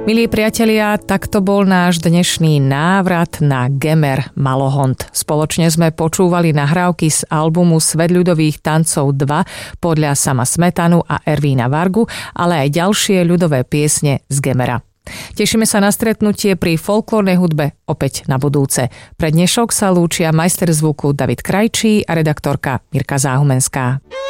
Milí priatelia, takto bol náš dnešný návrat na Gemer Malohont. Spoločne sme počúvali nahrávky z albumu Svet ľudových tancov 2 podľa Sama Smetanu a Ervína Vargu, ale aj ďalšie ľudové piesne z Gemera. Tešíme sa na stretnutie pri folklórnej hudbe opäť na budúce. Pre dnešok sa lúčia majster zvuku David Krajčí a redaktorka Mirka Záhumenská.